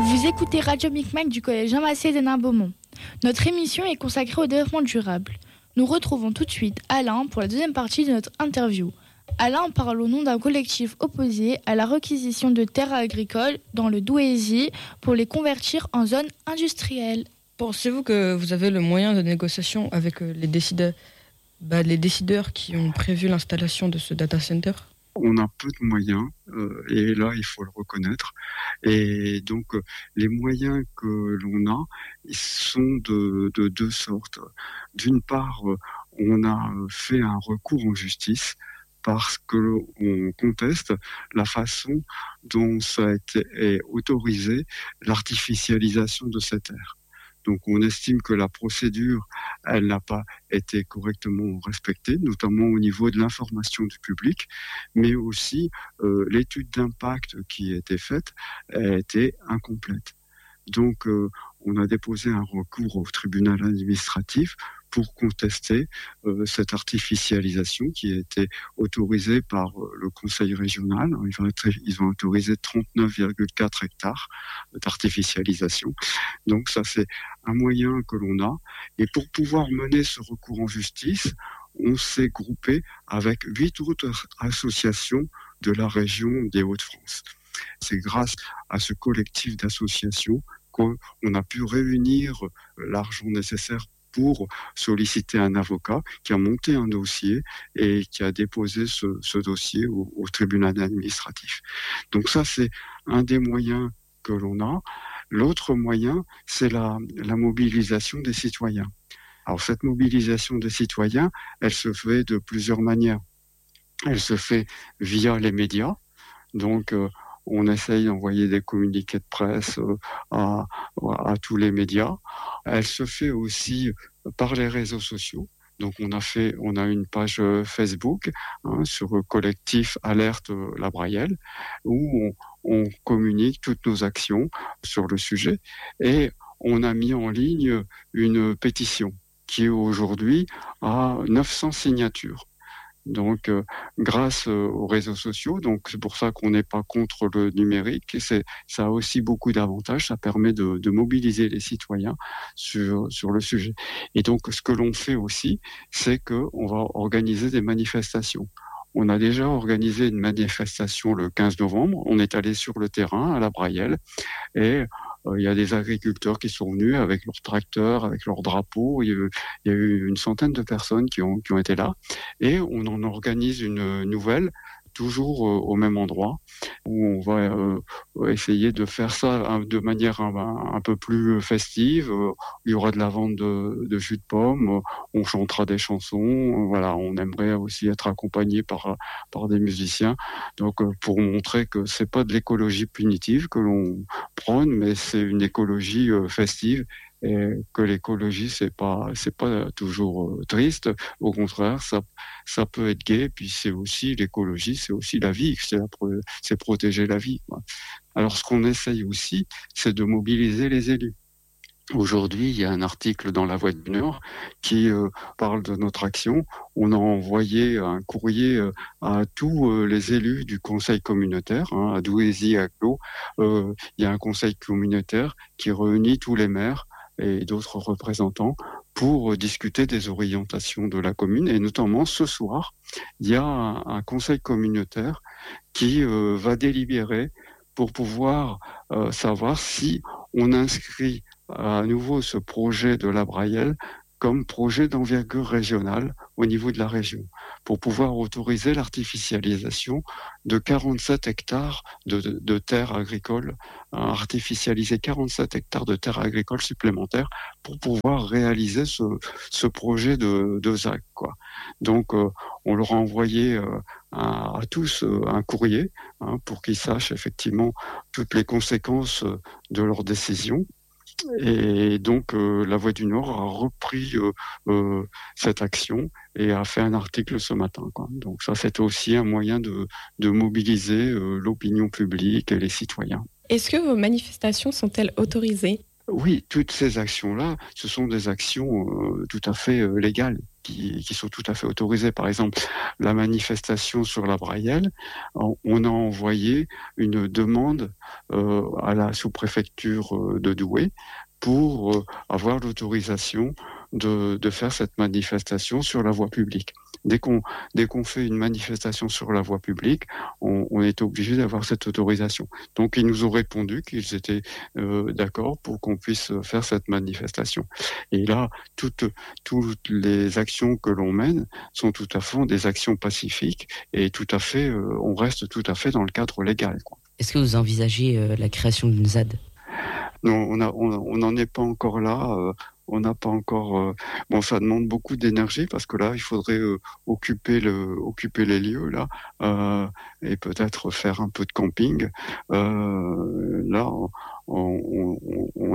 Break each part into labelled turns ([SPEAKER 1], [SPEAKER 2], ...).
[SPEAKER 1] Vous écoutez Radio Micmac du collège Jean-Massé d'Hénin-Beaumont. Notre émission est consacrée au développement durable. Nous retrouvons tout de suite Alain pour la deuxième partie de notre interview. Alain parle au nom d'un collectif opposé à la requisition de terres agricoles dans le Douaisis pour les convertir en zones industrielles.
[SPEAKER 2] Pensez-vous que vous avez le moyen de négociation avec les décideurs qui ont prévu l'installation de ce data center ?
[SPEAKER 3] On a peu de moyens, et là, il faut le reconnaître. Et donc, les moyens que l'on a, ils sont de deux sortes. D'une part, on a fait un recours en justice parce qu'on conteste la façon dont ça a été autorisé l'artificialisation de cette terre. Donc on estime que la procédure, elle n'a pas été correctement respectée, notamment au niveau de l'information du public, mais aussi l'étude d'impact qui a été faite a été incomplète. Donc on a déposé un recours au tribunal administratif pour contester cette artificialisation qui a été autorisée par le conseil régional. Ils ont autorisé 39,4 hectares d'artificialisation. Donc ça, c'est un moyen que l'on a. Et pour pouvoir mener ce recours en justice, on s'est groupé avec 8 autres associations de la région des Hauts-de-France. C'est grâce à ce collectif d'associations qu'on a pu réunir l'argent nécessaire pour solliciter un avocat qui a monté un dossier et qui a déposé ce dossier au tribunal administratif. Donc ça, c'est un des moyens que l'on a. L'autre moyen, c'est la mobilisation des citoyens. Alors cette mobilisation des citoyens, elle se fait de plusieurs manières. Elle se fait via les médias. Donc on essaye d'envoyer des communiqués de presse à tous les médias. Elle se fait aussi par les réseaux sociaux. Donc on a une page Facebook sur le collectif Alerte La Brayelle où on communique toutes nos actions sur le sujet et on a mis en ligne une pétition qui aujourd'hui a 900 signatures. Donc, grâce aux réseaux sociaux, donc c'est pour ça qu'on n'est pas contre le numérique. Et ça a aussi beaucoup d'avantages. Ça permet de mobiliser les citoyens sur le sujet. Et donc, ce que l'on fait aussi, c'est qu'on va organiser des manifestations. On a déjà organisé une manifestation le 15 novembre. On est allé sur le terrain à La Brayelle et il y a des agriculteurs qui sont venus avec leurs tracteurs, avec leurs drapeaux. Il y a eu une centaine de personnes qui ont été là. Et on en organise une nouvelle, toujours au même endroit, où on va essayer de faire ça de manière un peu plus festive. Il y aura de la vente de jus de pomme, on chantera des chansons. Voilà, on aimerait aussi être accompagné par des musiciens. Donc, pour montrer que c'est pas de l'écologie punitive que l'on prône, mais c'est une écologie festive. Et que l'écologie c'est pas toujours triste, au contraire ça peut être gai, puis c'est aussi l'écologie, c'est aussi la vie, c'est protéger la vie, quoi. Alors ce qu'on essaye aussi, c'est de mobiliser les élus. Aujourd'hui, il y a un article dans La Voix du Nord qui parle de notre action. On a envoyé un courrier à tous les élus du conseil communautaire, à Douaisis, à Clos. Il y a un conseil communautaire qui réunit tous les maires et d'autres représentants pour discuter des orientations de la commune. Et notamment, ce soir, il y a un conseil communautaire qui va délibérer pour pouvoir savoir si on inscrit à nouveau ce projet de La Brayelle comme projet d'envergure régionale au niveau de la région, pour pouvoir autoriser l'artificialisation de 47 hectares de terres agricoles, artificialiser 47 hectares de terres agricoles supplémentaires pour pouvoir réaliser ce projet de ZAC, quoi. Donc, on leur a envoyé à tous un courrier pour qu'ils sachent effectivement toutes les conséquences de leur décision. Et donc, La Voix du Nord a repris cette action et a fait un article ce matin, quoi. Donc ça, c'était aussi un moyen de mobiliser l'opinion publique et les citoyens.
[SPEAKER 4] Est-ce que vos manifestations sont-elles autorisées ?
[SPEAKER 3] Oui, toutes ces actions-là, ce sont des actions tout à fait légales, qui sont tout à fait autorisées. Par exemple, la manifestation sur la Braillelle, on a envoyé une demande à la sous-préfecture de Douai pour avoir l'autorisation de faire cette manifestation sur la voie publique. Dès qu'on fait une manifestation sur la voie publique, on est obligé d'avoir cette autorisation. Donc ils nous ont répondu qu'ils étaient d'accord pour qu'on puisse faire cette manifestation. Et là, toutes les actions que l'on mène sont tout à fait des actions pacifiques et tout à fait, on reste tout à fait dans le cadre légal, quoi.
[SPEAKER 4] Est-ce que vous envisagez la création d'une ZAD ?
[SPEAKER 3] Non, on n'en est pas encore là. On n'a pas encore. Bon, ça demande beaucoup d'énergie parce que là, il faudrait occuper les lieux là et peut-être faire un peu de camping. Là, on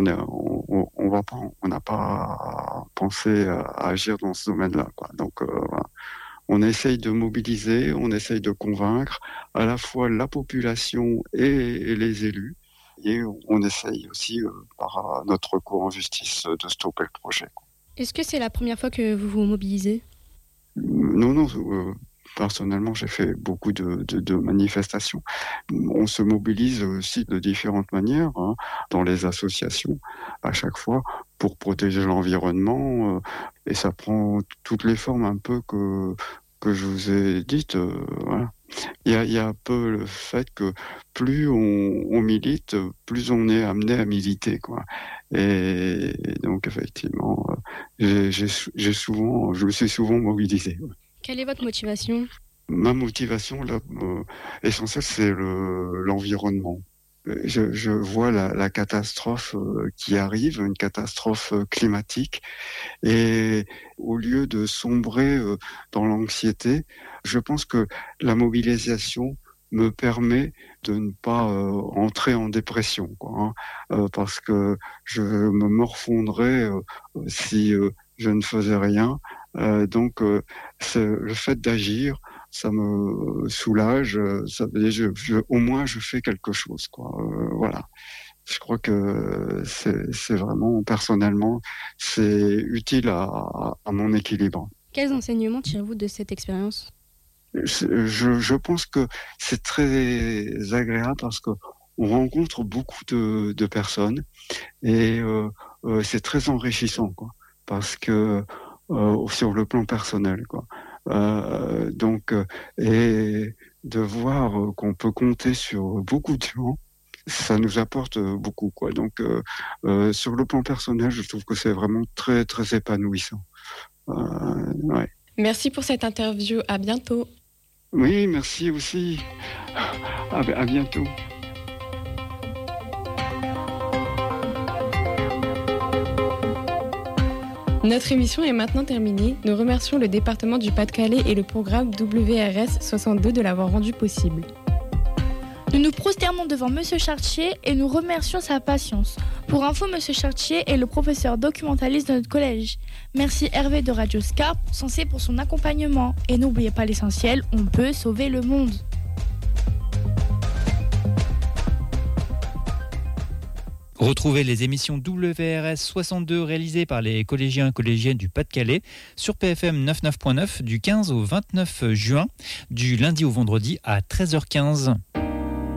[SPEAKER 3] n'a pas pensé à agir dans ce domaine-là, quoi. Donc, voilà. On essaye de mobiliser, on essaye de convaincre à la fois la population et les élus. Et on essaye aussi, par notre recours en justice, de stopper le projet.
[SPEAKER 5] Est-ce que c'est la première fois que vous vous mobilisez ?
[SPEAKER 3] Non. Personnellement, j'ai fait beaucoup de manifestations. On se mobilise aussi de différentes manières, dans les associations, à chaque fois, pour protéger l'environnement. Et ça prend toutes les formes un peu que je vous ai dites. Voilà. Il y a un peu le fait que plus on milite, plus on est amené à militer, quoi. Et donc effectivement, je me suis souvent mobilisé. Ouais.
[SPEAKER 5] Quelle est votre motivation ?
[SPEAKER 3] Ma motivation là, essentielle, c'est l'environnement. Je vois la catastrophe qui arrive, une catastrophe climatique, et au lieu de sombrer dans l'anxiété, je pense que la mobilisation me permet de ne pas entrer en dépression, quoi, parce que je me morfondrais si je ne faisais rien. Donc, le fait d'agir, ça me soulage. Au moins, je fais quelque chose, quoi. Voilà. Je crois que c'est vraiment, personnellement, c'est utile à mon équilibre.
[SPEAKER 5] Quels enseignements tirez-vous de cette expérience ?
[SPEAKER 3] Je pense que c'est très agréable parce que on rencontre beaucoup de personnes et c'est très enrichissant, quoi, parce que sur le plan personnel, quoi. Et de voir qu'on peut compter sur beaucoup de gens, ça nous apporte beaucoup, quoi. Donc, sur le plan personnel, je trouve que c'est vraiment très, très épanouissant. Ouais.
[SPEAKER 6] Merci pour cette interview. À bientôt.
[SPEAKER 3] Oui, merci aussi. À bientôt.
[SPEAKER 6] Notre émission est maintenant terminée. Nous remercions le département du Pas-de-Calais et le programme WRS 62 de l'avoir rendu possible.
[SPEAKER 1] Nous nous prosternons devant Monsieur Chartier et nous remercions sa patience. Pour info, Monsieur Chartier est le professeur documentaliste de notre collège. Merci Hervé de Radio Scarpe, censé pour son accompagnement. Et n'oubliez pas l'essentiel, on peut sauver le monde.
[SPEAKER 7] Retrouvez les émissions WRS 62 réalisées par les collégiens et collégiennes du Pas-de-Calais sur PFM 99.9 du 15 au 29 juin, du lundi au vendredi à 13h15.